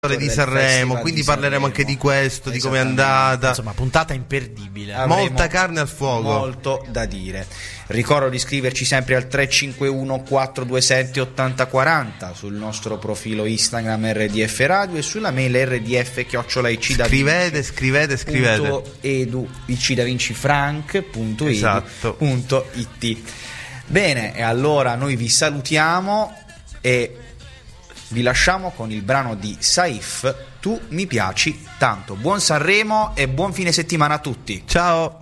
di Sanremo, quindi parleremo anche di questo, di come è andata. Insomma, puntata imperdibile. Molta carne al fuoco. Molto da dire. Ricordo di iscriverci sempre al 351 427 8040 sul nostro profilo Instagram RDF Radio e sulla mail rdf@icidavinci. Scrivete. .edu icidavincifranc.edu.it. Esatto. Bene, e allora noi vi salutiamo e vi lasciamo con il brano di Saif, Tu mi piaci tanto. Buon Sanremo e buon fine settimana a tutti. Ciao.